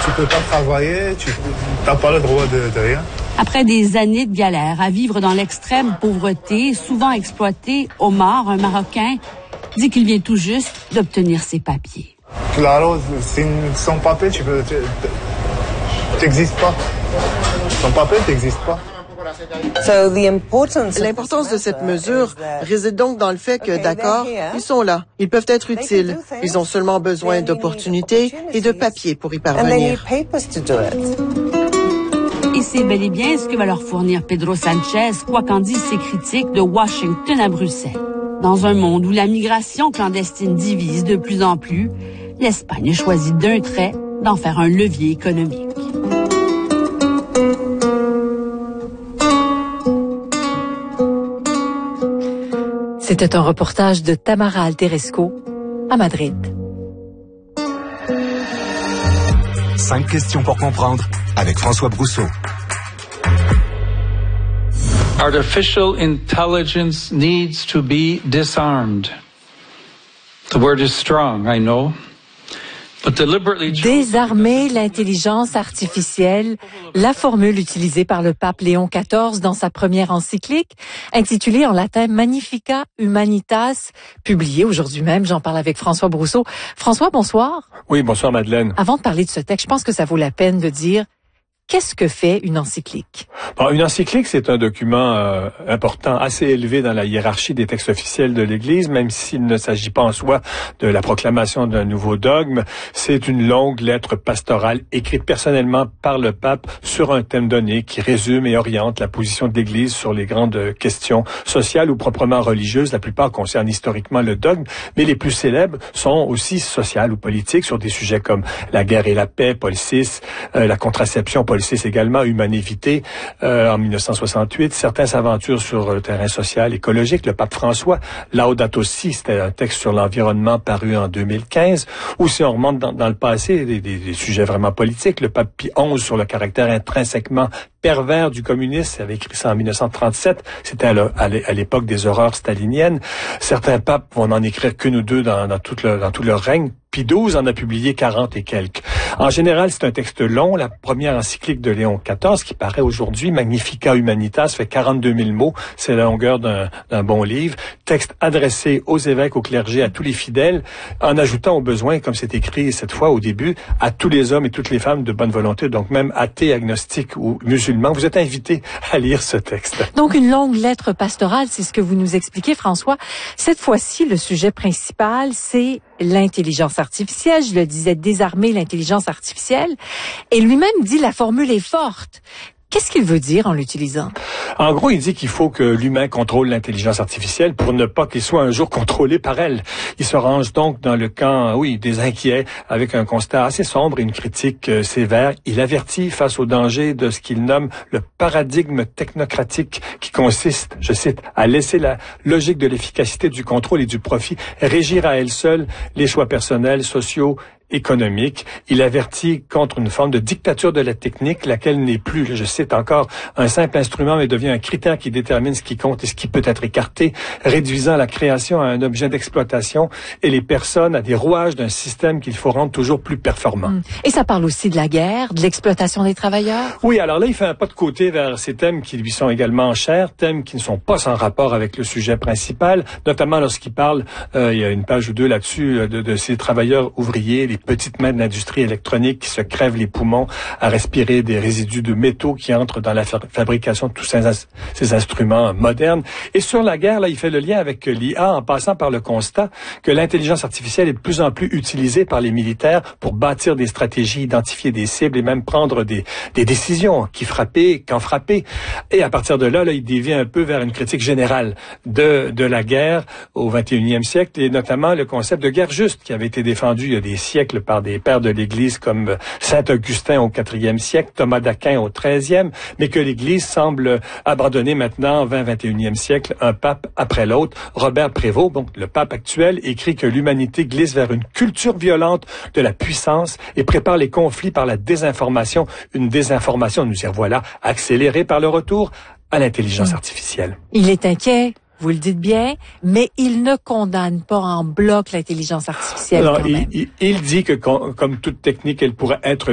Tu peux pas travailler, tu n'as pas le droit de rien. Après des années de galère à vivre dans l'extrême pauvreté, souvent exploité, Omar, un Marocain, dit qu'il vient tout juste d'obtenir ses papiers. Claro, sans papier, t'existes pas. Sans papier, t'existes pas. L'importance de cette mesure réside donc dans le fait que, d'accord, ils sont là, ils peuvent être utiles, ils ont seulement besoin d'opportunités et de papiers pour y parvenir. Et c'est bel et bien ce que va leur fournir Pedro Sanchez, quoi qu'en disent ses critiques de Washington à Bruxelles. Dans un monde où la migration clandestine divise de plus en plus, l'Espagne a choisi d'un trait d'en faire un levier économique. C'était un reportage de Tamara Alteresco à Madrid. 5 questions pour comprendre avec François Brousseau. Artificial intelligence needs to be disarmed. The word is strong, I know. Désarmer l'intelligence artificielle, la formule utilisée par le pape Léon XIV dans sa première encyclique, intitulée en latin Magnificat Humanitas, publiée aujourd'hui même. J'en parle avec François Brousseau. François, bonsoir. Oui, bonsoir Madeleine. Avant de parler de ce texte, je pense que ça vaut la peine de dire qu'est-ce que fait une encyclique? Bon, une encyclique, c'est un document important, assez élevé dans la hiérarchie des textes officiels de l'Église, même s'il ne s'agit pas en soi de la proclamation d'un nouveau dogme. C'est une longue lettre pastorale écrite personnellement par le pape sur un thème donné qui résume et oriente la position de l'Église sur les grandes questions sociales ou proprement religieuses. La plupart concernent historiquement le dogme, mais les plus célèbres sont aussi sociales ou politiques sur des sujets comme la guerre et la paix, Paul VI, la contraception, Paul VI également, Humanité, en 1968, certains s'aventurent sur le terrain social, écologique. Le pape François, Laudato Si, c'était un texte sur l'environnement paru en 2015. Ou si on remonte dans le passé, des sujets vraiment politiques, le pape Pie XI sur le caractère intrinsèquement pervers du communisme, il avait écrit ça en 1937, c'était à l'époque des horreurs staliniennes. Certains papes vont n'en écrire qu'une ou deux dans tout leur règne. Pie XII en a publié 40 et quelques. En général, c'est un texte long. La première encyclique de Léon XIV, qui paraît aujourd'hui, Magnificat Humanitas, fait 42 000 mots. C'est la longueur d'un bon livre. Texte adressé aux évêques, au clergé, à tous les fidèles, en ajoutant au besoin, comme c'est écrit cette fois au début, à tous les hommes et toutes les femmes de bonne volonté, donc même athées, agnostiques ou musulmans. Vous êtes invités à lire ce texte. Donc, une longue lettre pastorale, c'est ce que vous nous expliquez, François. Cette fois-ci, le sujet principal, c'est l'intelligence artificielle. Je le disais, désarmer l'intelligence artificielle. Et lui-même dit la formule est forte. Qu'est-ce qu'il veut dire en l'utilisant? En gros, il dit qu'il faut que l'humain contrôle l'intelligence artificielle pour ne pas qu'il soit un jour contrôlé par elle. Il se range donc dans le camp, des inquiets, avec un constat assez sombre et une critique sévère. Il avertit face au danger de ce qu'il nomme le paradigme technocratique qui consiste, je cite, à laisser la logique de l'efficacité du contrôle et du profit régir à elle seule les choix personnels, sociaux, économique. Il avertit contre une forme de dictature de la technique, laquelle n'est plus, je cite encore, un simple instrument, mais devient un critère qui détermine ce qui compte et ce qui peut être écarté, réduisant la création à un objet d'exploitation et les personnes à des rouages d'un système qu'il faut rendre toujours plus performant. Et ça parle aussi de la guerre, de l'exploitation des travailleurs? Oui, alors là, il fait un pas de côté vers ces thèmes qui lui sont également chers, thèmes qui ne sont pas sans rapport avec le sujet principal, notamment lorsqu'il parle, il y a une page ou deux là-dessus, de ces travailleurs ouvriers, les petites mains de l'industrie électronique qui se crèvent les poumons à respirer des résidus de métaux qui entrent dans la fabrication de tous ces instruments modernes. Et sur la guerre, là, il fait le lien avec l'IA en passant par le constat que l'intelligence artificielle est de plus en plus utilisée par les militaires pour bâtir des stratégies, identifier des cibles et même prendre des décisions, qui frapper, quand frapper. Et à partir de là, il dévie un peu vers une critique générale de la guerre au 21e siècle et notamment le concept de guerre juste qui avait été défendu il y a des siècles par des pères de l'Église comme Saint Augustin au 4e siècle, Thomas d'Aquin au 13e, mais que l'Église semble abandonner maintenant au 21e siècle, un pape après l'autre. Robert Prévost, donc le pape actuel, écrit que l'humanité glisse vers une culture violente de la puissance et prépare les conflits par la désinformation, une désinformation, nous y revoilà, accélérée par le retour à l'intelligence artificielle. Il est inquiet. Vous le dites bien, mais il ne condamne pas en bloc l'intelligence artificielle. Alors, quand même. il dit que comme toute technique, elle pourrait être